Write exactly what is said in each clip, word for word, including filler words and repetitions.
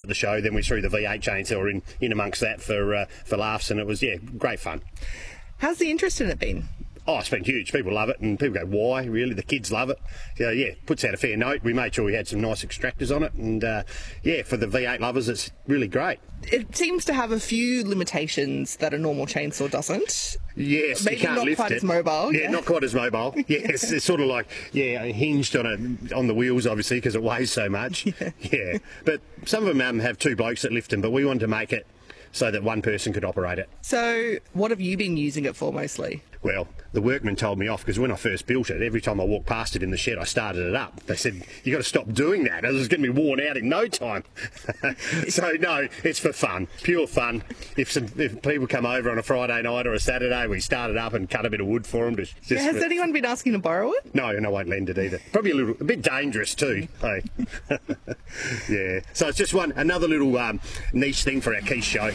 the show. Then we threw the V eight chainsaw in, in amongst that for uh, for laughs, and it was, yeah, great fun. How's the interest in it been? Oh, it's been huge. People love it, and people go, why? Really? The kids love it. So, yeah, puts out a fair note. We made sure we had some nice extractors on it, and, uh, yeah, for the V eight lovers, it's really great. It seems to have a few limitations that a normal chainsaw doesn't. Yes, Maybe you can't not lift quite it. as mobile. Yeah, Yeah, not quite as mobile. Yes, it's sort of like, yeah, hinged on a, on the wheels, obviously, because it weighs so much. Yeah. yeah. But some of them um, have two blokes that lift them, but we wanted to make it so that one person could operate it. So what have you been using it for mostly? Well, the workmen told me off because when I first built it, every time I walked past it in the shed, I started it up. They said, you got to stop doing that. It was going to be worn out in no time. So, no, it's for fun, pure fun. If some if people come over on a Friday night or a Saturday, we start it up and cut a bit of wood for them. To, just Has for, anyone been asking to borrow it? No, and I won't lend it either. Probably a little, a bit dangerous too. Hey. Yeah. So it's just one, another little um, niche thing for our Keith show.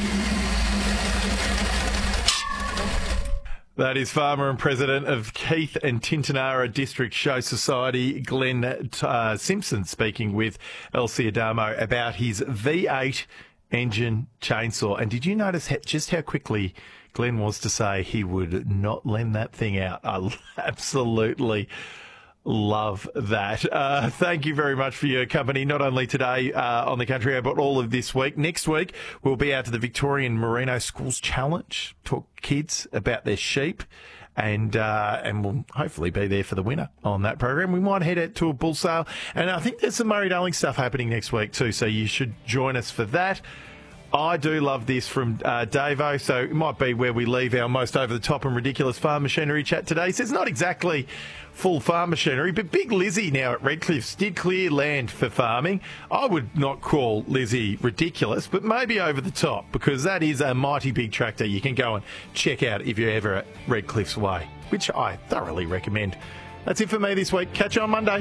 That is farmer and president of Keith and Tintinara District Show Society, Glenn uh, Simpson, speaking with Elsie Adamo about his V eight engine chainsaw. And did you notice how, just how quickly Glenn was to say he would not lend that thing out? I absolutely love that. Uh, thank you very much for your company, not only today uh, on the Country Hour, but all of this week. Next week, we'll be out to the Victorian Merino Schools Challenge, talk kids about their sheep, and uh, and we'll hopefully be there for the winner on that program. We might head out to a bull sale, and I think there's some Murray Darling stuff happening next week too, so you should join us for that. I do love this from uh, Davo, so it might be where we leave our most over-the-top and ridiculous farm machinery chat today. So it's not exactly full farm machinery, but Big Lizzie now at Redcliffs did clear land for farming. I would not call Lizzie ridiculous, but maybe over the top, because that is a mighty big tractor you can go and check out if you're ever at Redcliffs Way, which I thoroughly recommend. That's it for me this week. Catch you on Monday.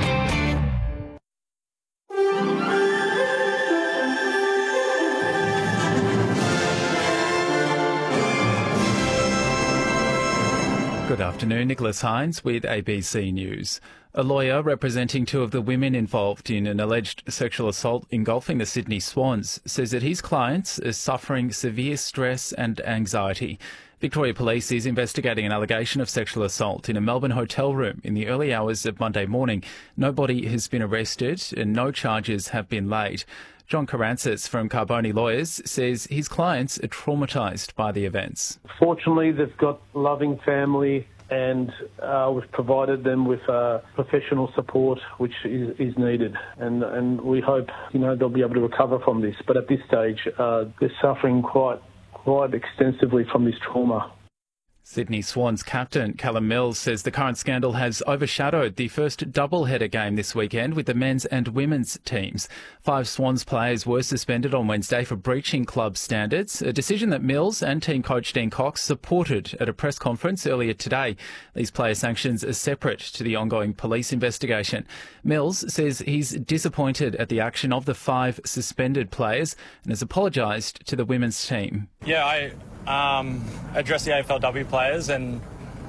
Good afternoon, Nicholas Hines with A B C News. A lawyer representing two of the women involved in an alleged sexual assault engulfing the Sydney Swans says that his clients are suffering severe stress and anxiety. Victoria Police is investigating an allegation of sexual assault in a Melbourne hotel room in the early hours of Monday morning. Nobody has been arrested and no charges have been laid. John Karantzis from Carboni Lawyers says his clients are traumatised by the events. Fortunately, they've got a loving family, and uh, we've provided them with uh, professional support which is, is needed. And, and we hope, you know, they'll be able to recover from this. But at this stage, uh, they're suffering quite, quite extensively from this trauma. Sydney Swans captain Callum Mills says the current scandal has overshadowed the first doubleheader game this weekend with the men's and women's teams. Five Swans players were suspended on Wednesday for breaching club standards, a decision that Mills and team coach Dean Cox supported at a press conference earlier today. These player sanctions are separate to the ongoing police investigation. Mills says he's disappointed at the action of the five suspended players and has apologised to the women's team. Yeah, I um, addressed the A F L W players and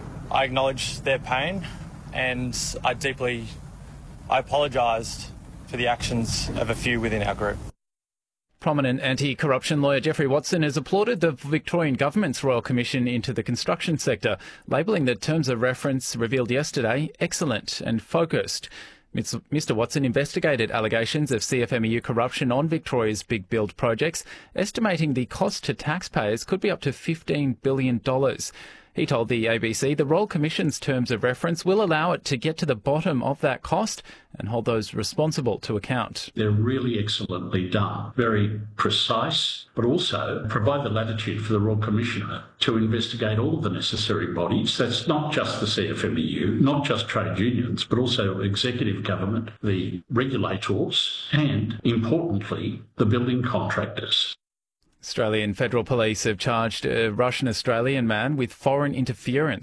I acknowledge their pain, and I deeply, I apologised for the actions of a few within our group. Prominent anti-corruption lawyer Geoffrey Watson has applauded the Victorian Government's Royal Commission into the construction sector, labelling the terms of reference revealed yesterday excellent and focused. Mister Watson investigated allegations of C F M E U corruption on Victoria's big build projects, estimating the cost to taxpayers could be up to fifteen billion dollars. He told the A B C the Royal Commission's terms of reference will allow it to get to the bottom of that cost and hold those responsible to account. They're really excellently done, very precise, but also provide the latitude for the Royal Commissioner to investigate all of the necessary bodies. That's not just the C F M E U, not just trade unions, but also executive government, the regulators, and, importantly, the building contractors. Australian Federal Police have charged a Russian-Australian man with foreign interference.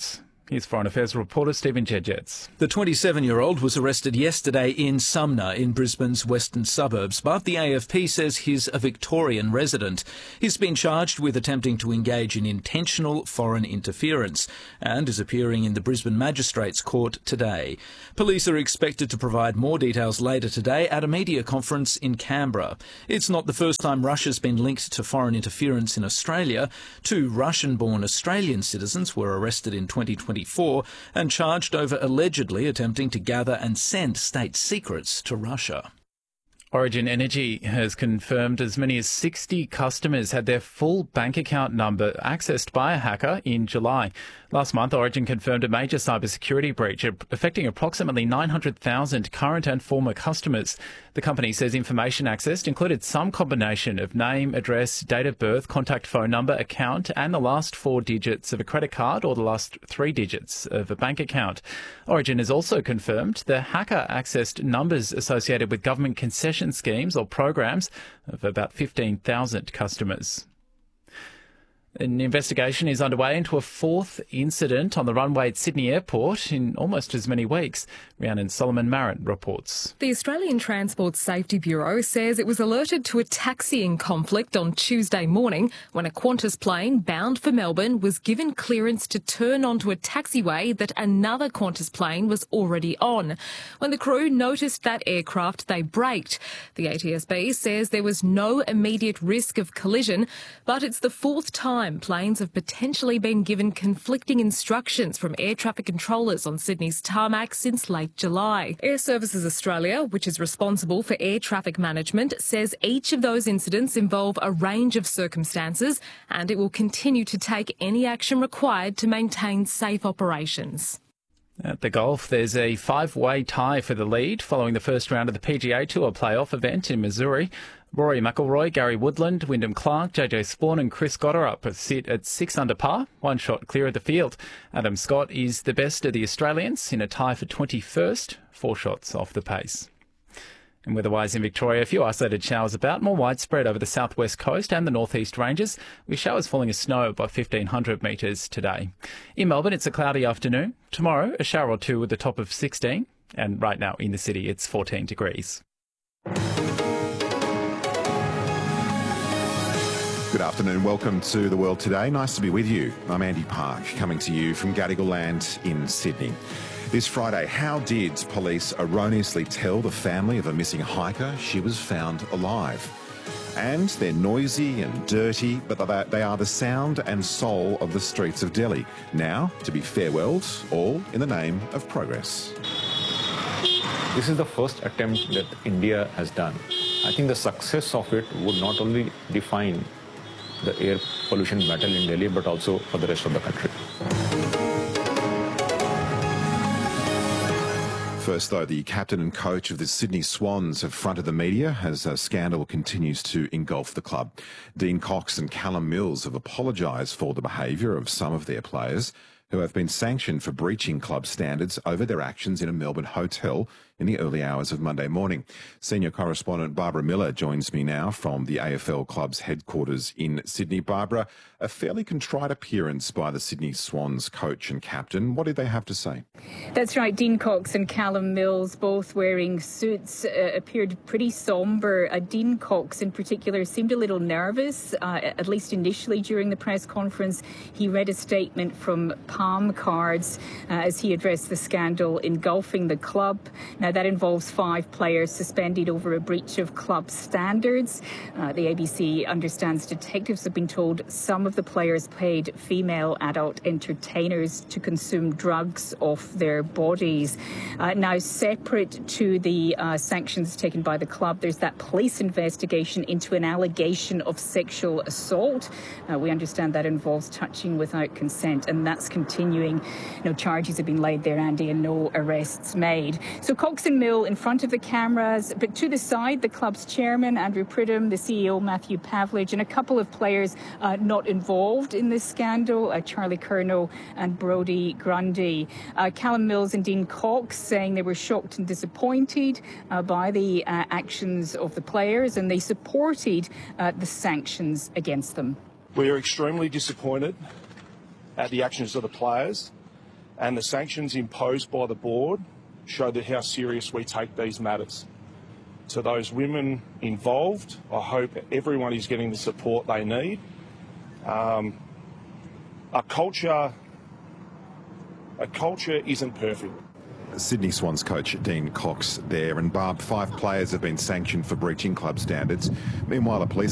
Here's Foreign Affairs reporter Stephen Jedgetts. The twenty-seven-year-old was arrested yesterday in Sumner in Brisbane's western suburbs, but the A F P says he's a Victorian resident. He's been charged with attempting to engage in intentional foreign interference and is appearing in the Brisbane Magistrates Court today. Police are expected to provide more details later today at a media conference in Canberra. It's not the first time Russia's been linked to foreign interference in Australia. Two Russian-born Australian citizens were arrested in twenty twenty-four and charged over allegedly attempting to gather and send state secrets to Russia. Origin Energy has confirmed as many as sixty customers had their full bank account number accessed by a hacker in July. Last month, Origin confirmed a major cybersecurity breach affecting approximately nine hundred thousand current and former customers. The company says information accessed included some combination of name, address, date of birth, contact phone number, account, and the last four digits of a credit card or the last three digits of a bank account. Origin has also confirmed the hacker accessed numbers associated with government concession schemes or programs of about fifteen thousand customers. An investigation is underway into a fourth incident on the runway at Sydney Airport in almost as many weeks. Rhiannon Solomon-Marant reports. The Australian Transport Safety Bureau says it was alerted to a taxiing conflict on Tuesday morning when a Qantas plane bound for Melbourne was given clearance to turn onto a taxiway that another Qantas plane was already on. When the crew noticed that aircraft, they braked. The A T S B says there was no immediate risk of collision, but it's the fourth time planes have potentially been given conflicting instructions from air traffic controllers on Sydney's tarmac since late July. Air Services Australia, which is responsible for air traffic management, says each of those incidents involve a range of circumstances and it will continue to take any action required to maintain safe operations. At the golf, there's a five-way tie for the lead following the first round of the P G A Tour playoff event in Missouri. Rory McIlroy, Gary Woodland, Wyndham Clark, J J Spawn and Chris Scott are up sit at six under par, one shot clear of the field. Adam Scott is the best of the Australians in a tie for twenty-first, four shots off the pace. And weather-wise in Victoria, a few isolated showers about, more widespread over the southwest coast and the northeast ranges, with showers falling as snow by fifteen hundred metres today. In Melbourne, it's a cloudy afternoon. Tomorrow, a shower or two with a top of sixteen. And right now in the city, it's fourteen degrees. Good afternoon. Welcome to The World Today. Nice to be with you. I'm Andy Park, coming to you from Gadigal Land in Sydney. This Friday, how did police erroneously tell the family of a missing hiker she was found alive? And they're noisy and dirty, but they are the sound and soul of the streets of Delhi, now to be farewelled, all in the name of progress. This is the first attempt that India has done. I think the success of it would not only define the air pollution battle in Delhi, but also for the rest of the country. First, though, the captain and coach of the Sydney Swans have fronted the media as a scandal continues to engulf the club. Dean Cox and Callum Mills have apologised for the behaviour of some of their players who have been sanctioned for breaching club standards over their actions in a Melbourne hotel in the early hours of Monday morning. Senior correspondent Barbara Miller joins me now from the A F L Club's headquarters in Sydney. Barbara, a fairly contrite appearance by the Sydney Swans coach and captain. What did they have to say? That's right. Dean Cox and Callum Mills, both wearing suits, uh, appeared pretty sombre. Uh, Dean Cox in particular seemed a little nervous, uh, at least initially during the press conference. He read a statement from Palm Cards uh, as he addressed the scandal engulfing the club. Now, that involves five players suspended over a breach of club standards. Uh, the A B C understands detectives have been told some of the players paid female adult entertainers to consume drugs off their bodies. Uh, now, separate to the uh, sanctions taken by the club, there's that police investigation into an allegation of sexual assault. Uh, we understand that involves touching without consent, and that's continuing. No charges have been laid there, Andy, and no arrests made. So Cox and Mill in front of the cameras, but to the side, the club's chairman, Andrew Pridham, the C E O, Matthew Pavlich, and a couple of players uh, not involved in this scandal, uh, Charlie Curnow and Brodie Grundy. Uh, Callum Mills and Dean Cox saying they were shocked and disappointed uh, by the uh, actions of the players, and they supported uh, the sanctions against them. We are extremely disappointed at the actions of the players and the sanctions imposed by the board show that how serious we take these matters. To those women involved, I hope everyone is getting the support they need. Um, a culture, a culture isn't perfect. Sydney Swans coach Dean Cox there. And Barb, five players have been sanctioned for breaching club standards. Meanwhile, a police